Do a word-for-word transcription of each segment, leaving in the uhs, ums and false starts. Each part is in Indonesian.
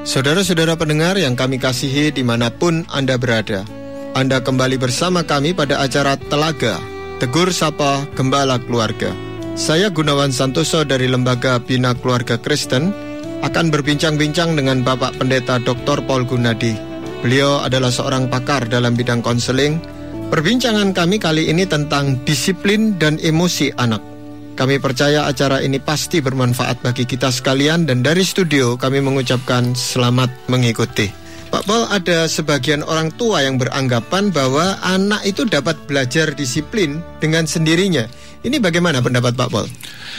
Saudara-saudara pendengar yang kami kasihi dimanapun Anda berada, Anda kembali bersama kami pada acara Telaga, Tegur Sapa Gembala Keluarga. Saya Gunawan Santoso dari Lembaga Bina Keluarga Kristen akan berbincang-bincang dengan Bapak Pendeta Doktor Paul Gunadi. Beliau adalah seorang pakar dalam bidang konseling. Perbincangan kami kali ini tentang disiplin dan emosi anak. Kami percaya acara ini pasti bermanfaat bagi kita sekalian, dan dari studio kami mengucapkan selamat mengikuti. Pak Paul, ada sebagian orang tua yang beranggapan bahwa anak itu dapat belajar disiplin dengan sendirinya. Ini bagaimana pendapat Pak Paul?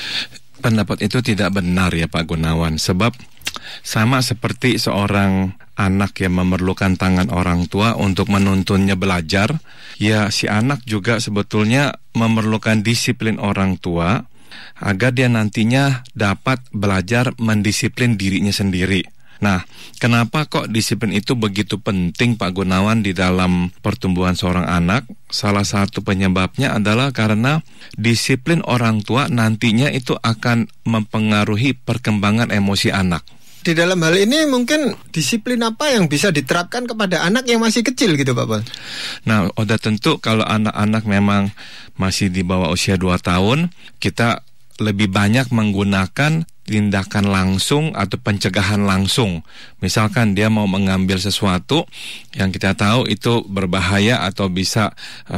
Pendapat itu tidak benar ya Pak Gunawan, sebab sama seperti seorang anak yang memerlukan tangan orang tua untuk menuntunnya belajar, ya si anak juga sebetulnya memerlukan disiplin orang tua agar dia nantinya dapat belajar mendisiplin dirinya sendiri. Nah, kenapa kok disiplin itu begitu penting Pak Gunawan di dalam pertumbuhan seorang anak? Salah satu penyebabnya adalah karena disiplin orang tua nantinya itu akan mempengaruhi perkembangan emosi anak. Di dalam hal ini mungkin disiplin apa yang bisa diterapkan kepada anak yang masih kecil gitu Pak Paul? Nah, udah tentu kalau anak-anak memang masih di bawah usia dua tahun, kita lebih banyak menggunakan tindakan langsung atau pencegahan langsung. Misalkan dia mau mengambil sesuatu yang kita tahu itu berbahaya atau bisa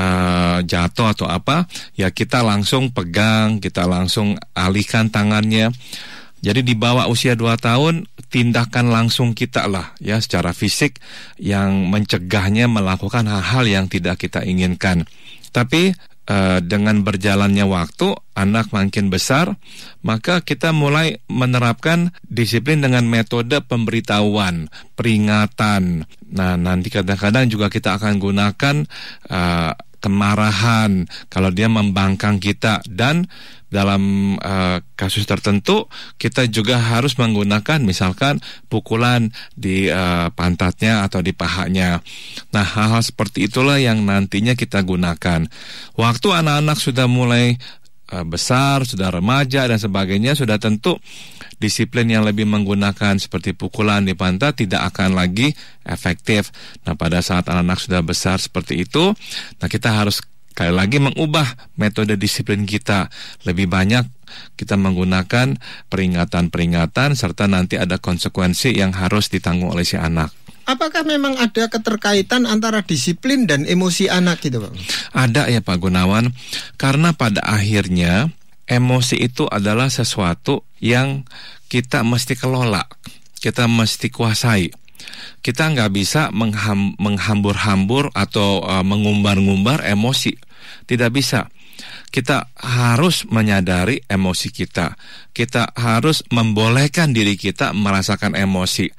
uh, jatuh atau apa, ya kita langsung pegang, kita langsung alihkan tangannya. Jadi di bawah usia dua tahun, tindakan langsung kita lah ya secara fisik yang mencegahnya melakukan hal-hal yang tidak kita inginkan. Tapi eh, dengan berjalannya waktu, anak makin besar, maka kita mulai menerapkan disiplin dengan metode pemberitahuan, peringatan. Nah, nanti kadang-kadang juga kita akan gunakan eh, kemarahan kalau dia membangkang kita, dan dalam uh, kasus tertentu kita juga harus menggunakan misalkan pukulan di uh, pantatnya atau di pahanya. Nah, hal-hal seperti itulah yang nantinya kita gunakan. Waktu anak-anak sudah mulai uh, besar, sudah remaja dan sebagainya, sudah tentu disiplin yang lebih menggunakan seperti pukulan di pantat tidak akan lagi efektif. Nah, pada saat anak-anak sudah besar seperti itu, nah kita harus sekali lagi mengubah metode disiplin kita. Lebih banyak kita menggunakan peringatan-peringatan serta nanti ada konsekuensi yang harus ditanggung oleh si anak. Apakah memang ada keterkaitan antara disiplin dan emosi anak gitu Pak? Ada ya Pak Gunawan, karena pada akhirnya emosi itu adalah sesuatu yang kita mesti kelola, kita mesti kuasai. Kita nggak bisa mengham, menghambur-hambur atau uh, mengumbar-ngumbar emosi. Tidak bisa. Kita harus menyadari emosi kita. Kita harus membolehkan diri kita merasakan emosi.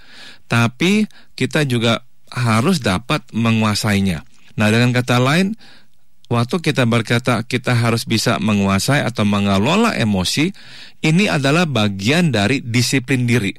Tapi kita juga harus dapat menguasainya. Nah, dengan kata lain, waktu kita berkata kita harus bisa menguasai atau mengelola emosi, ini adalah bagian dari disiplin diri.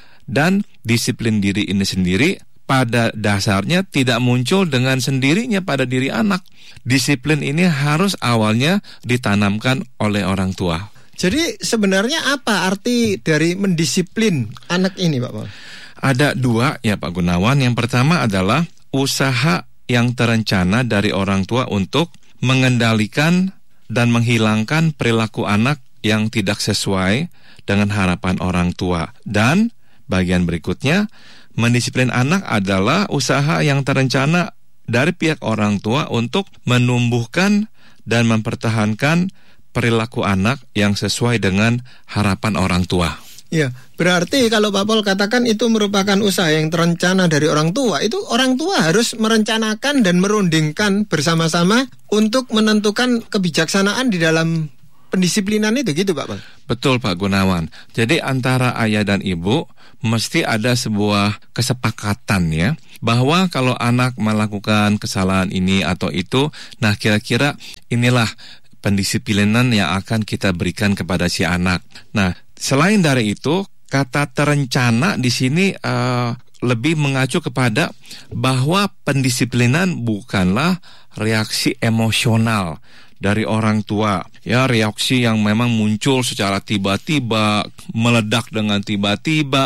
Dan disiplin diri ini sendiri pada dasarnya tidak muncul dengan sendirinya pada diri anak. Disiplin ini harus awalnya ditanamkan oleh orang tua. Jadi sebenarnya apa arti dari mendisiplin anak ini Pak Paul? Ada dua ya Pak Gunawan. Yang pertama adalah usaha yang terencana dari orang tua untuk mengendalikan dan menghilangkan perilaku anak yang tidak sesuai dengan harapan orang tua. Dan bagian berikutnya, mendisiplin anak adalah usaha yang terencana dari pihak orang tua untuk menumbuhkan dan mempertahankan perilaku anak yang sesuai dengan harapan orang tua. Ya, berarti kalau Pak Paul katakan itu merupakan usaha yang terencana dari orang tua, itu orang tua harus merencanakan dan merundingkan bersama-sama untuk menentukan kebijaksanaan di dalam pendisiplinan itu gitu Pak Paul? Betul Pak Gunawan. Jadi antara ayah dan ibu mesti ada sebuah kesepakatan ya, bahwa kalau anak melakukan kesalahan ini atau itu, nah kira-kira inilah pendisiplinan yang akan kita berikan kepada si anak. Nah, selain dari itu, kata terencana di sini uh, lebih mengacu kepada bahwa pendisiplinan bukanlah reaksi emosional dari orang tua, ya reaksi yang memang muncul secara tiba-tiba, meledak dengan tiba-tiba.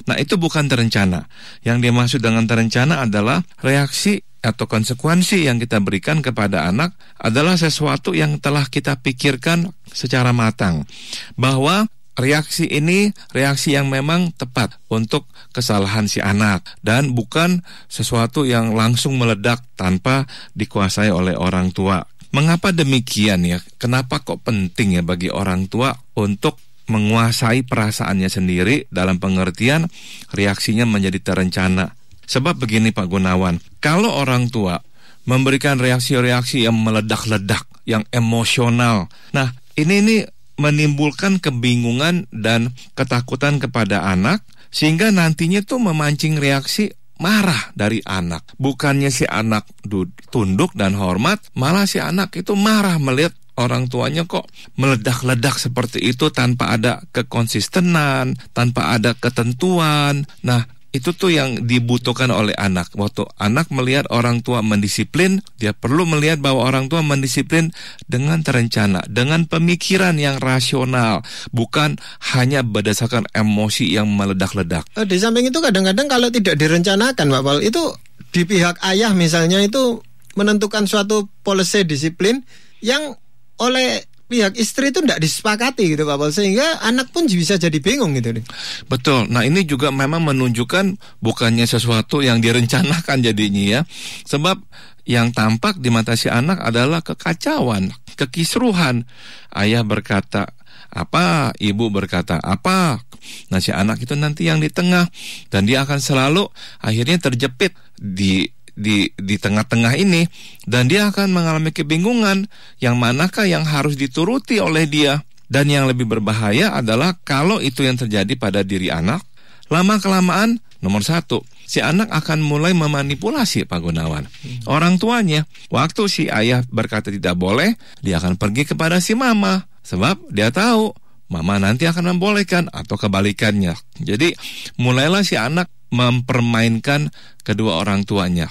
Nah, itu bukan terencana. Yang dimaksud dengan terencana adalah reaksi atau konsekuensi yang kita berikan kepada anak adalah sesuatu yang telah kita pikirkan secara matang. Bahwa reaksi ini reaksi yang memang tepat untuk kesalahan si anak dan bukan sesuatu yang langsung meledak tanpa dikuasai oleh orang tua. Mengapa demikian ya? Kenapa kok penting ya bagi orang tua untuk menguasai perasaannya sendiri dalam pengertian reaksinya menjadi terencana? Sebab begini Pak Gunawan, kalau orang tua memberikan reaksi-reaksi yang meledak-ledak, yang emosional, nah ini nih menimbulkan kebingungan dan ketakutan kepada anak, sehingga nantinya tuh memancing reaksi marah dari anak. Bukannya si anak tunduk dan hormat, malah si anak itu marah melihat orang tuanya kok meledak-ledak seperti itu tanpa ada kekonsistenan, tanpa ada ketentuan. Nah, itu tuh yang dibutuhkan oleh anak. Waktu anak melihat orang tua mendisiplin, dia perlu melihat bahwa orang tua mendisiplin dengan terencana, dengan pemikiran yang rasional, bukan hanya berdasarkan emosi yang meledak-ledak. Di samping itu kadang-kadang kalau tidak direncanakan, Pak Paul, itu di pihak ayah misalnya itu menentukan suatu policy disiplin yang oleh pihak istri itu tidak disepakati gitu Pak Paul, sehingga anak pun bisa jadi bingung gitu nih. Betul. Nah, ini juga memang menunjukkan bukannya sesuatu yang direncanakan jadinya ya. Sebab yang tampak di mata si anak adalah kekacauan, kekisruhan. Ayah berkata apa, ibu berkata apa. Nah, si anak itu nanti yang di tengah, dan dia akan selalu akhirnya terjepit di di di tengah-tengah ini, dan dia akan mengalami kebingungan yang manakah yang harus dituruti oleh dia. Dan yang lebih berbahaya adalah kalau itu yang terjadi pada diri anak, lama-kelamaan nomor satu, si anak akan mulai memanipulasi Pak Gunawan hmm. orang tuanya. Waktu si ayah berkata tidak boleh, dia akan pergi kepada si mama, sebab dia tahu mama nanti akan membolehkan, atau kebalikannya. Jadi mulailah si anak mempermainkan kedua orang tuanya.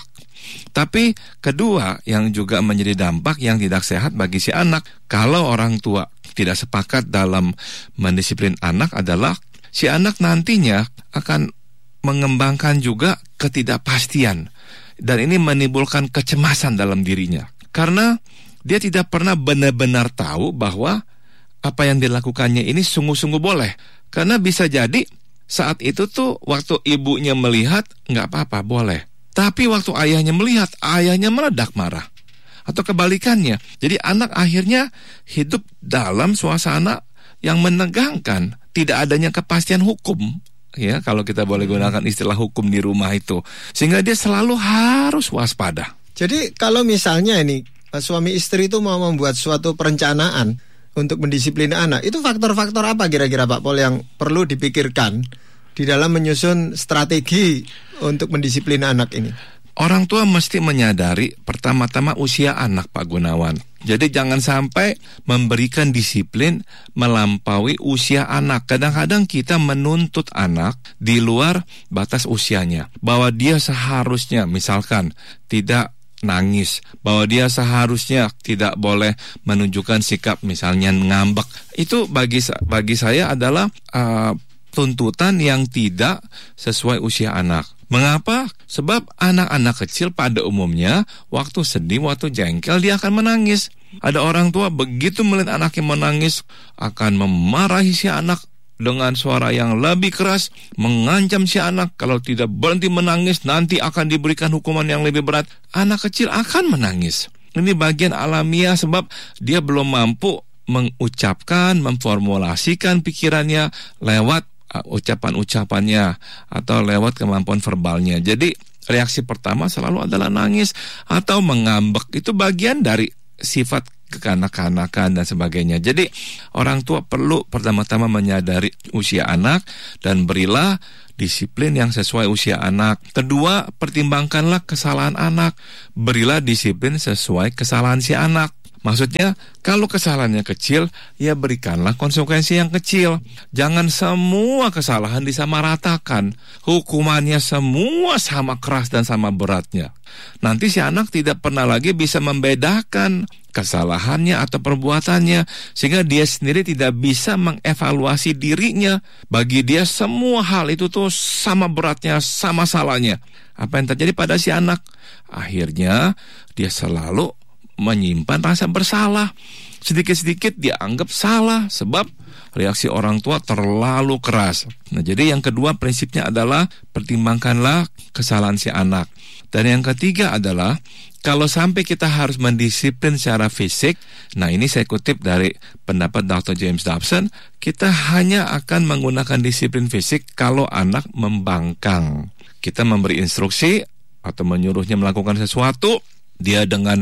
Tapi kedua yang juga menjadi dampak yang tidak sehat bagi si anak kalau orang tua tidak sepakat dalam mendisiplin anak adalah si anak nantinya akan mengembangkan juga ketidakpastian, dan ini menimbulkan kecemasan dalam dirinya karena dia tidak pernah benar-benar tahu bahwa apa yang dilakukannya ini sungguh-sungguh boleh. Karena bisa jadi saat itu tuh waktu ibunya melihat nggak apa-apa, boleh. Tapi waktu ayahnya melihat, ayahnya meledak marah. Atau kebalikannya. Jadi anak akhirnya hidup dalam suasana yang menegangkan. Tidak adanya kepastian hukum. Ya, kalau kita boleh gunakan istilah hukum di rumah itu. Sehingga dia selalu harus waspada. Jadi kalau misalnya ini, suami istri itu mau membuat suatu perencanaan untuk mendisiplin anak, itu faktor-faktor apa kira-kira Pak Paul yang perlu dipikirkan di dalam menyusun strategi untuk mendisiplin anak ini? Orang tua mesti menyadari pertama-tama usia anak Pak Gunawan. Jadi jangan sampai memberikan disiplin melampaui usia anak. Kadang-kadang kita menuntut anak di luar batas usianya, bahwa dia seharusnya misalkan tidak nangis, bahwa dia seharusnya tidak boleh menunjukkan sikap misalnya ngambek. Itu bagi bagi saya adalah uh, tuntutan yang tidak sesuai usia anak. Mengapa? Sebab anak-anak kecil pada umumnya waktu sedih, waktu jengkel dia akan menangis. Ada orang tua begitu melihat anaknya menangis akan memarahi si anak dengan suara yang lebih keras, mengancam si anak kalau tidak berhenti menangis nanti akan diberikan hukuman yang lebih berat. Anak kecil akan menangis. Ini bagian alamiah sebab dia belum mampu mengucapkan, memformulasikan pikirannya lewat uh, ucapan-ucapannya atau lewat kemampuan verbalnya. Jadi reaksi pertama selalu adalah nangis atau mengambek. Itu bagian dari sifat kekanak-kanakan dan sebagainya. Jadi orang tua perlu pertama-tama menyadari usia anak dan berilah disiplin yang sesuai usia anak. Kedua, pertimbangkanlah kesalahan anak. Berilah disiplin sesuai kesalahan si anak. Maksudnya, kalau kesalahannya kecil, ya berikanlah konsekuensi yang kecil. Jangan semua kesalahan disamaratakan. Hukumannya semua sama keras dan sama beratnya. Nanti si anak tidak pernah lagi bisa membedakan kesalahannya atau perbuatannya, sehingga dia sendiri tidak bisa mengevaluasi dirinya. Bagi dia semua hal itu tuh sama beratnya, sama salahnya. Apa yang terjadi pada si anak? Akhirnya dia selalu menyimpan rasa bersalah. Sedikit-sedikit dia anggap salah sebab reaksi orang tua terlalu keras. Nah, jadi yang kedua prinsipnya adalah pertimbangkanlah kesalahan si anak. Dan yang ketiga adalah kalau sampai kita harus mendisiplin secara fisik, nah ini saya kutip dari pendapat doktor James Dobson, kita hanya akan menggunakan disiplin fisik kalau anak membangkang. Kita memberi instruksi atau menyuruhnya melakukan sesuatu, dia dengan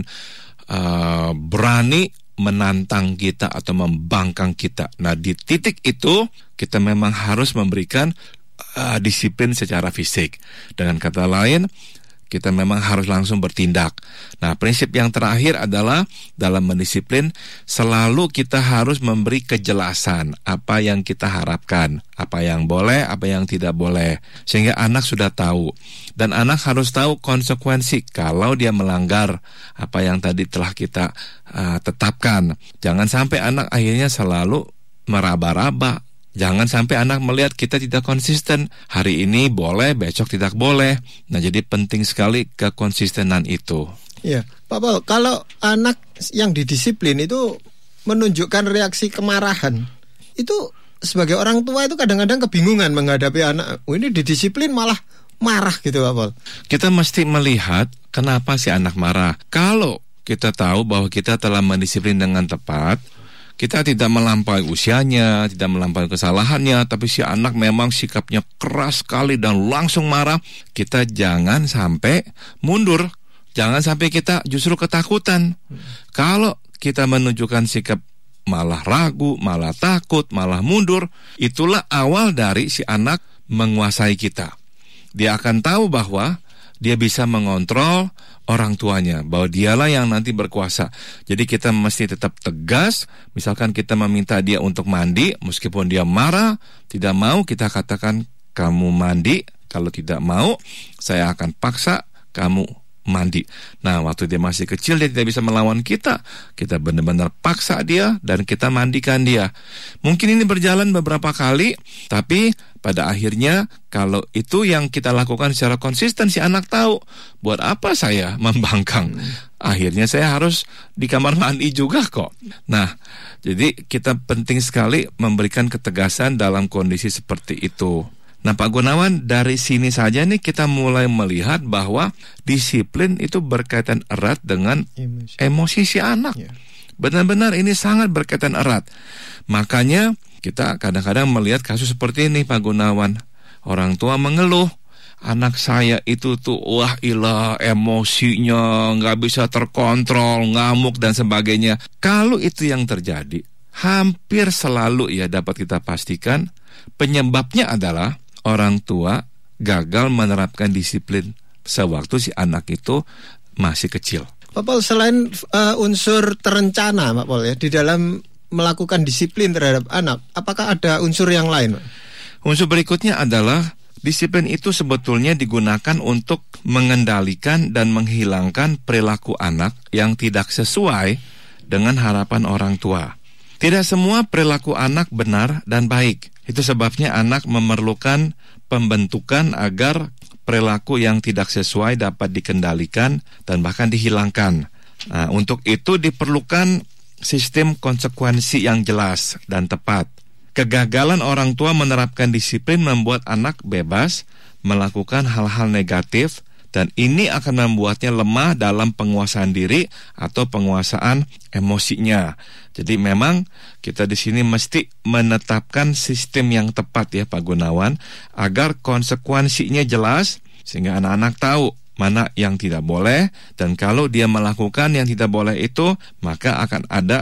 Uh, berani menantang kita atau membangkang kita. Nah, di titik itu kita memang harus memberikan uh, disiplin secara fisik. Dengan kata lain, kita memang harus langsung bertindak. Nah, prinsip yang terakhir adalah dalam mendisiplin selalu kita harus memberi kejelasan apa yang kita harapkan, apa yang boleh, apa yang tidak boleh, sehingga anak sudah tahu. Dan anak harus tahu konsekuensi kalau dia melanggar apa yang tadi telah kita uh, tetapkan. Jangan sampai anak akhirnya selalu meraba-raba. Jangan sampai anak melihat kita tidak konsisten. Hari ini boleh, besok tidak boleh. Nah, jadi penting sekali kekonsistenan itu. Ya, Pak Paul, kalau anak yang didisiplin itu menunjukkan reaksi kemarahan, itu sebagai orang tua itu kadang-kadang kebingungan menghadapi anak. Oh, ini didisiplin malah marah gitu, Pak Paul. Kita mesti melihat kenapa si anak marah. Kalau kita tahu bahwa kita telah mendisiplin dengan tepat, kita tidak melampaui usianya, tidak melampaui kesalahannya, tapi si anak memang sikapnya keras sekali dan langsung marah, kita jangan sampai mundur. Jangan sampai kita justru ketakutan. Hmm. Kalau kita menunjukkan sikap malah ragu, malah takut, malah mundur, itulah awal dari si anak menguasai kita. Dia akan tahu bahwa dia bisa mengontrol orang tuanya, bahwa dialah yang nanti berkuasa. Jadi kita mesti tetap tegas. Misalkan kita meminta dia untuk mandi, meskipun dia marah, tidak mau, kita katakan kamu mandi. Kalau tidak mau, saya akan paksa kamu mandi. Nah, waktu dia masih kecil, dia tidak bisa melawan kita. Kita benar-benar paksa dia dan kita mandikan dia. Mungkin ini berjalan beberapa kali, tapi pada akhirnya kalau itu yang kita lakukan secara konsisten, si anak tahu, buat apa saya membangkang? Akhirnya saya harus di kamar mandi juga kok. Nah, jadi kita penting sekali memberikan ketegasan dalam kondisi seperti itu. Nah, Pak Gunawan, dari sini saja nih kita mulai melihat bahwa disiplin itu berkaitan erat dengan emosi, emosi si anak. Ya. Benar-benar ini sangat berkaitan erat. Makanya kita kadang-kadang melihat kasus seperti ini, Pak Gunawan. Orang tua mengeluh, anak saya itu tuh wah ilah emosinya nggak bisa terkontrol, ngamuk dan sebagainya. Kalau itu yang terjadi, hampir selalu ya dapat kita pastikan penyebabnya adalah orang tua gagal menerapkan disiplin sewaktu si anak itu masih kecil. Pak Paul, selain uh, unsur terencana, Pak Paul, ya, di dalam melakukan disiplin terhadap anak, apakah ada unsur yang lain, Pak? Unsur berikutnya adalah disiplin itu sebetulnya digunakan untuk mengendalikan dan menghilangkan perilaku anak yang tidak sesuai dengan harapan orang tua. Tidak semua perilaku anak benar dan baik. Itu sebabnya anak memerlukan pembentukan agar perilaku yang tidak sesuai dapat dikendalikan dan bahkan dihilangkan. Nah, untuk itu diperlukan sistem konsekuensi yang jelas dan tepat. Kegagalan orang tua menerapkan disiplin membuat anak bebas melakukan hal-hal negatif, dan ini akan membuatnya lemah dalam penguasaan diri atau penguasaan emosinya. Jadi memang kita di sini mesti menetapkan sistem yang tepat ya Pak Gunawan, agar konsekuensinya jelas sehingga anak-anak tahu mana yang tidak boleh, dan kalau dia melakukan yang tidak boleh itu maka akan ada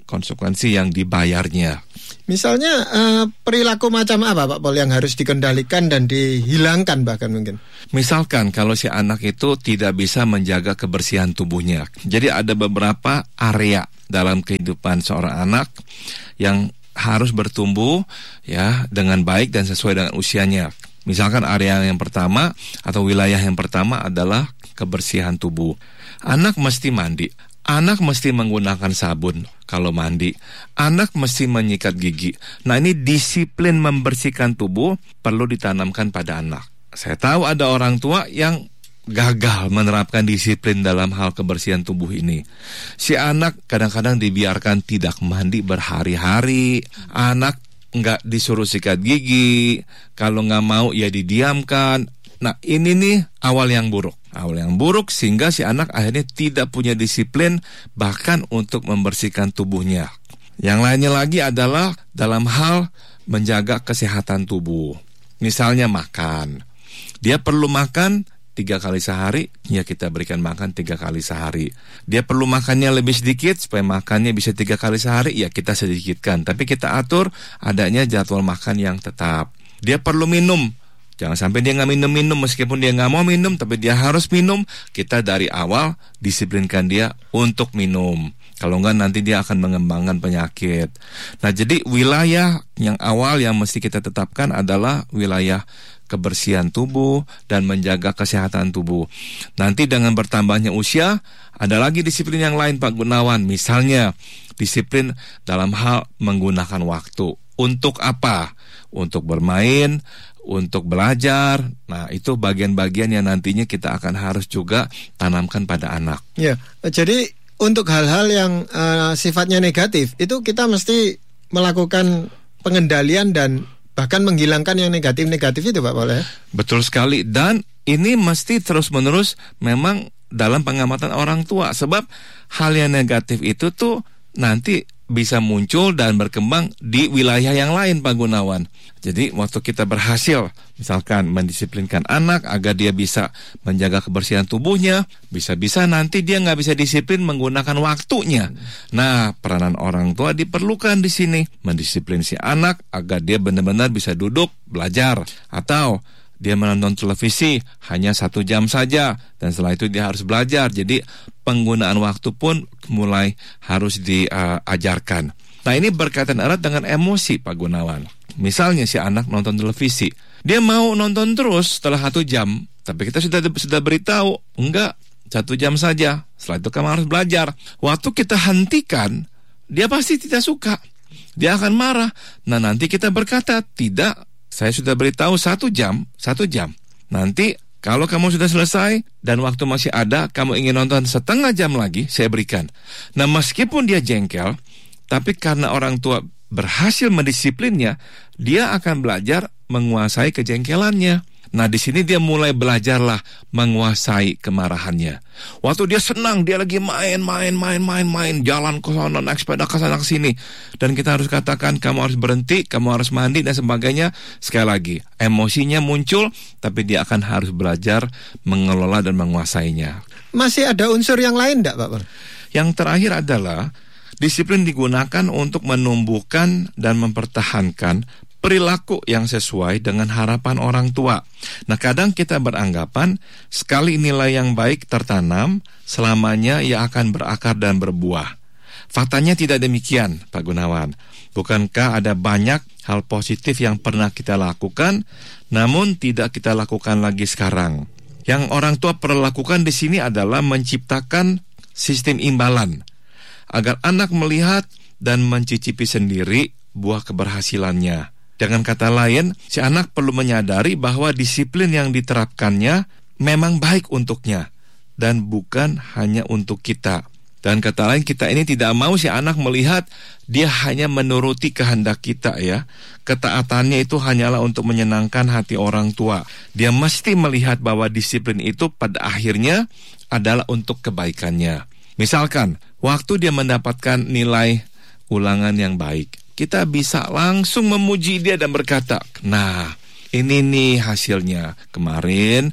konsekuensi yang dibayarnya. Misalnya uh, perilaku macam apa Pak Pol yang harus dikendalikan dan dihilangkan bahkan mungkin? Misalkan kalau si anak itu tidak bisa menjaga kebersihan tubuhnya. Jadi ada beberapa area dalam kehidupan seorang anak yang harus bertumbuh ya dengan baik dan sesuai dengan usianya. Misalkan area yang pertama atau wilayah yang pertama adalah kebersihan tubuh. Anak mesti mandi. Anak mesti menggunakan sabun kalau mandi. Anak mesti menyikat gigi. Nah, ini disiplin membersihkan tubuh perlu ditanamkan pada anak. Saya tahu ada orang tua yang gagal menerapkan disiplin dalam hal kebersihan tubuh ini. Si anak kadang-kadang dibiarkan tidak mandi berhari-hari. Anak nggak disuruh sikat gigi. Kalau nggak mau ya didiamkan. Nah, ini nih awal yang buruk. Awal yang buruk sehingga si anak akhirnya tidak punya disiplin bahkan untuk membersihkan tubuhnya. Yang lainnya lagi adalah dalam hal menjaga kesehatan tubuh. Misalnya makan. Dia perlu makan tiga kali sehari, ya kita berikan makan tiga kali sehari. Dia perlu makannya lebih sedikit supaya makannya bisa tiga kali sehari, ya kita sedikitkan. Tapi kita atur adanya jadwal makan yang tetap. Dia perlu minum. Jangan sampai dia nggak minum-minum, meskipun dia nggak mau minum, tapi dia harus minum. Kita dari awal disiplinkan dia untuk minum. Kalau nggak nanti dia akan mengembangkan penyakit. Nah, jadi wilayah yang awal yang mesti kita tetapkan adalah wilayah kebersihan tubuh dan menjaga kesehatan tubuh. Nanti dengan bertambahnya usia, ada lagi disiplin yang lain Pak Gunawan. Misalnya, disiplin dalam hal menggunakan waktu. Untuk apa? Untuk bermain, untuk belajar. Nah, itu bagian-bagian yang nantinya kita akan harus juga tanamkan pada anak. Ya, jadi untuk hal-hal yang uh, sifatnya negatif, itu kita mesti melakukan pengendalian dan bahkan menghilangkan yang negatif-negatif itu Pak Pol ya? Betul sekali, dan ini mesti terus-menerus memang dalam pengamatan orang tua. Sebab hal yang negatif itu tuh nanti bisa muncul dan berkembang di wilayah yang lain Pak Gunawan. Jadi waktu kita berhasil misalkan mendisiplinkan anak agar dia bisa menjaga kebersihan tubuhnya, bisa-bisa nanti dia nggak bisa disiplin menggunakan waktunya. Nah, peranan orang tua diperlukan di sini, mendisiplin si anak agar dia benar-benar bisa duduk belajar, atau dia menonton televisi hanya satu jam saja dan setelah itu dia harus belajar. Jadi penggunaan waktu pun mulai harus diajarkan. Nah, ini berkaitan erat dengan emosi Pak Gunawan. Misalnya si anak nonton televisi, dia mau nonton terus setelah satu jam, tapi kita sudah sudah beritahu enggak, satu jam saja. Setelah itu kamu harus belajar. Waktu kita hentikan, dia pasti tidak suka. Dia akan marah. Nah, nanti kita berkata tidak. Saya sudah beritahu satu jam, satu jam. Nanti kalau kamu sudah selesai dan waktu masih ada, kamu ingin nonton setengah jam lagi, saya berikan. Nah, meskipun dia jengkel, tapi karena orang tua berhasil mendisiplinnya, dia akan belajar menguasai kejengkelannya. Nah, di sini dia mulai belajarlah menguasai kemarahannya. Waktu dia senang, dia lagi main, main, main, main, main, jalan ke sana, naik sepeda ke sana ke sini. Dan kita harus katakan, kamu harus berhenti, kamu harus mandi dan sebagainya. Sekali lagi, emosinya muncul, tapi dia akan harus belajar mengelola dan menguasainya. Masih ada unsur yang lain enggak, Pak? Yang terakhir adalah disiplin digunakan untuk menumbuhkan dan mempertahankan perilaku yang sesuai dengan harapan orang tua. Nah, kadang kita beranggapan sekali nilai yang baik tertanam, selamanya ia akan berakar dan berbuah. Faktanya tidak demikian, Pak Gunawan. Bukankah ada banyak hal positif yang pernah kita lakukan, namun tidak kita lakukan lagi sekarang? Yang orang tua perlu lakukan di sini adalah menciptakan sistem imbalan, agar anak melihat dan mencicipi sendiri buah keberhasilannya. Dengan kata lain, si anak perlu menyadari bahwa disiplin yang diterapkannya memang baik untuknya dan bukan hanya untuk kita. Dan kata lain, kita ini tidak mau si anak melihat dia hanya menuruti kehendak kita ya. Ketaatannya itu hanyalah untuk menyenangkan hati orang tua. Dia mesti melihat bahwa disiplin itu pada akhirnya adalah untuk kebaikannya. Misalkan, waktu dia mendapatkan nilai ulangan yang baik, kita bisa langsung memuji dia dan berkata, nah, ini nih hasilnya. Kemarin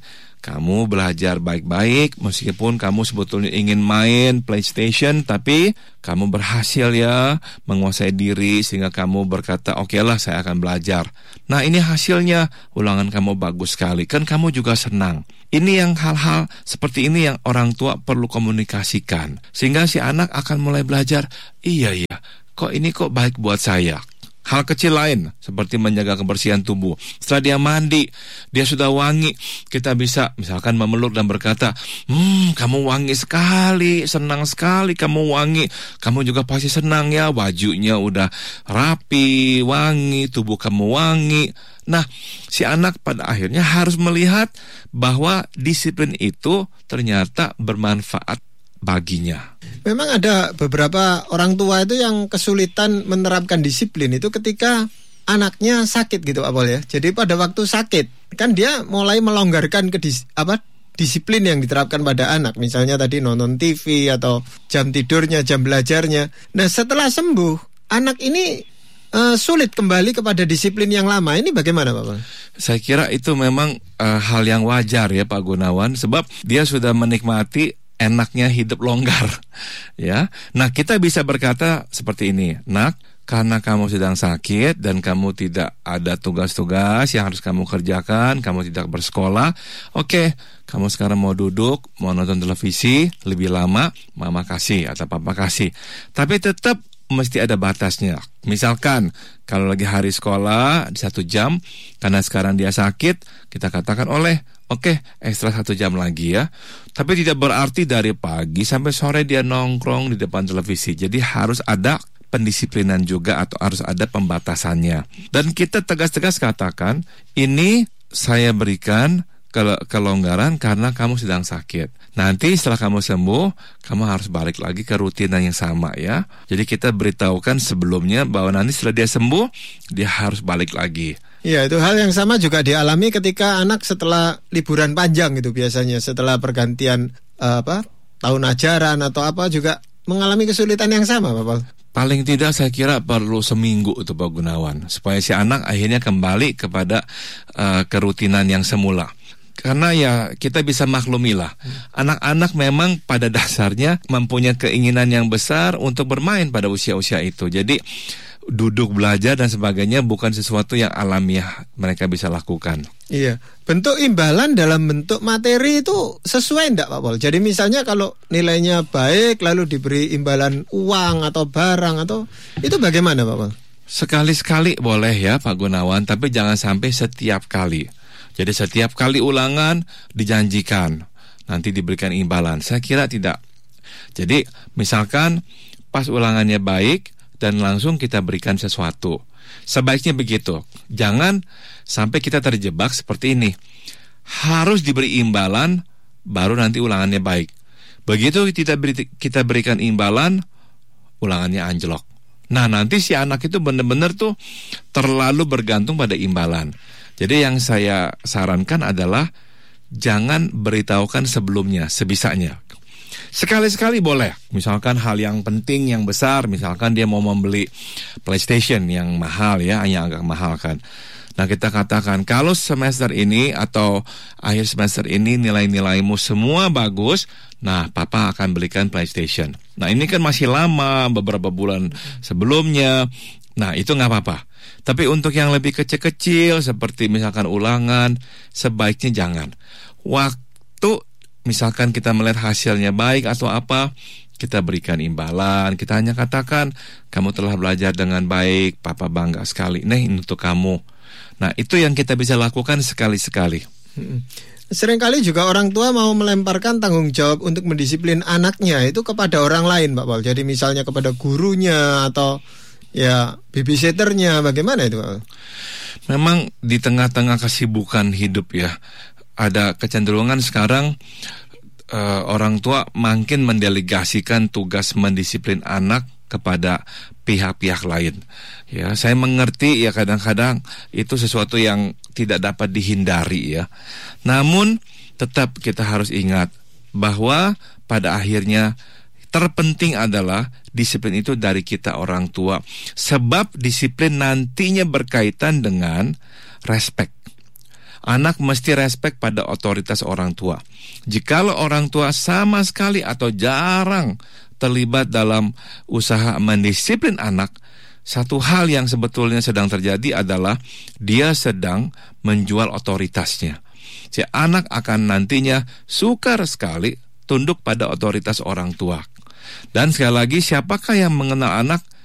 Kamu belajar baik-baik, meskipun kamu sebetulnya ingin main PlayStation, tapi kamu berhasil ya menguasai diri sehingga kamu berkata, oke lah saya akan belajar. Nah ini hasilnya, ulangan kamu bagus sekali, kan kamu juga senang. Ini yang hal-hal seperti ini yang orang tua perlu komunikasikan, sehingga si anak akan mulai belajar, iya iya, kok ini kok baik buat saya. Hal kecil lain seperti menjaga kebersihan tubuh. Setelah dia mandi, dia sudah wangi, kita bisa misalkan memeluk dan berkata, Hmm, kamu wangi sekali, senang sekali kamu wangi. Kamu juga pasti senang ya, bajunya udah rapi, wangi, tubuh kamu wangi. Nah, si anak pada akhirnya harus melihat bahwa disiplin itu ternyata bermanfaat baginya. Memang ada beberapa orang tua itu yang kesulitan menerapkan disiplin itu ketika anaknya sakit gitu Pak Pol ya. Jadi pada waktu sakit kan dia mulai melonggarkan ke dis, apa disiplin yang diterapkan pada anak. Misalnya tadi nonton T V atau jam tidurnya, jam belajarnya. Nah setelah sembuh anak ini uh, sulit kembali kepada disiplin yang lama. Ini bagaimana Pak Pol? Saya kira itu memang uh, hal yang wajar ya Pak Gunawan, sebab dia sudah menikmati enaknya hidup longgar, ya. Nah, kita bisa berkata seperti ini, nak, karena kamu sedang sakit dan kamu tidak ada tugas-tugas yang harus kamu kerjakan, kamu tidak bersekolah, oke, kamu sekarang mau duduk, mau nonton televisi lebih lama, mama kasih atau papa kasih. Tapi tetap mesti ada batasnya. Misalkan kalau lagi hari sekolah di satu jam, karena sekarang dia sakit, kita katakan oleh, oke, ekstra satu jam lagi ya. Tapi tidak berarti dari pagi sampai sore dia nongkrong di depan televisi. Jadi harus ada pendisiplinan juga atau harus ada pembatasannya. Dan kita tegas-tegas katakan, ini saya berikan kelonggaran karena kamu sedang sakit. Nanti setelah kamu sembuh, kamu harus balik lagi ke rutinan yang sama ya. Jadi kita beritahukan sebelumnya bahwa nanti setelah dia sembuh, dia harus balik lagi. Iya, itu hal yang sama juga dialami ketika anak setelah liburan panjang gitu biasanya, setelah pergantian uh, apa tahun ajaran atau apa juga mengalami kesulitan yang sama, Pak Pol. Paling tidak saya kira perlu seminggu itu Pak Gunawan, supaya si anak akhirnya kembali kepada uh, kerutinan yang semula. Karena ya kita bisa maklumilah, hmm. anak-anak memang pada dasarnya mempunyai keinginan yang besar untuk bermain pada usia-usia itu. Jadi duduk belajar dan sebagainya bukan sesuatu yang alamiah mereka bisa lakukan. Iya, bentuk imbalan dalam bentuk materi itu sesuai enggak Pak Pol? Jadi misalnya kalau nilainya baik lalu diberi imbalan uang atau barang atau itu bagaimana Pak Pol? Sekali-sekali boleh ya Pak Gunawan, tapi jangan sampai setiap kali. Jadi setiap kali ulangan dijanjikan nanti diberikan imbalan. Saya kira tidak. Jadi misalkan pas ulangannya baik dan langsung kita berikan sesuatu. Sebaiknya begitu. Jangan sampai kita terjebak seperti ini. Harus diberi imbalan baru nanti ulangannya baik. Begitu kita beri, kita berikan imbalan, ulangannya anjlok. Nah nanti si anak itu benar-benar tuh terlalu bergantung pada imbalan. Jadi yang saya sarankan adalah jangan beritahukan sebelumnya, sebisanya. Sekali-sekali boleh, misalkan hal yang penting, yang besar, misalkan dia mau membeli PlayStation yang mahal ya, yang agak mahal kan. Nah kita katakan, kalau semester ini atau akhir semester ini nilai-nilaimu semua bagus, nah papa akan belikan PlayStation. Nah ini kan masih lama, beberapa bulan sebelumnya, nah itu gak apa-apa. Tapi untuk yang lebih kecil-kecil seperti misalkan ulangan, sebaiknya jangan. Waktu misalkan kita melihat hasilnya baik atau apa, kita berikan imbalan. Kita hanya katakan, kamu telah belajar dengan baik, papa bangga sekali. Nih untuk kamu. Nah itu yang kita bisa lakukan sekali-sekali. Hmm. Seringkali juga orang tua mau melemparkan tanggung jawab untuk mendisiplin anaknya itu kepada orang lain Pak Pol. Jadi misalnya kepada gurunya atau ya babysitternya, bagaimana itu Pak? Memang di tengah-tengah kesibukan hidup ya, ada kecenderungan sekarang uh, orang tua makin mendelegasikan tugas mendisiplin anak kepada pihak-pihak lain. Ya, saya mengerti ya kadang-kadang itu sesuatu yang tidak dapat dihindari ya. Namun tetap kita harus ingat bahwa pada akhirnya terpenting adalah disiplin itu dari kita orang tua. Sebab disiplin nantinya berkaitan dengan respect Anak mesti respek pada otoritas orang tua. Jikalau orang tua sama sekali atau jarang terlibat dalam usaha mendisiplin anak, satu hal yang sebetulnya sedang terjadi adalah dia sedang menjual otoritasnya. Si anak akan nantinya sukar sekali tunduk pada otoritas orang tua. Dan sekali lagi, siapakah yang mengenal anak?